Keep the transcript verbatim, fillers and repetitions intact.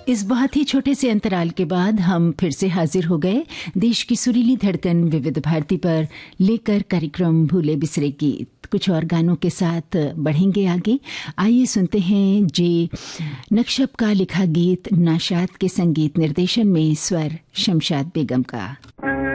इस बहुत ही छोटे से अंतराल के बाद हम फिर से हाजिर हो गए देश की सुरीली धड़कन विविध भारती पर लेकर कार्यक्रम भूले बिसरे गीत। कुछ और गानों के साथ बढ़ेंगे आगे। आइए सुनते हैं जे नक्शब का लिखा गीत, नाशाद के संगीत निर्देशन में स्वर शमशाद बेगम का।